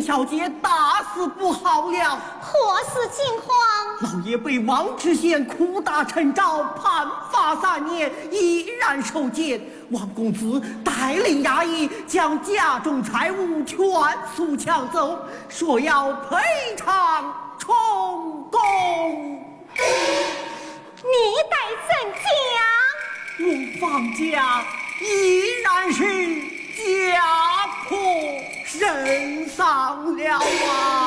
小姐大事不好了！ 何事惊慌？ 老爷被王知县苦打陈招，判罚3年，依然受监。王公子带领衙役将家中财物全数抢走，说要赔偿充公。 你待怎讲？ 我方家依然是家破人丧了啊！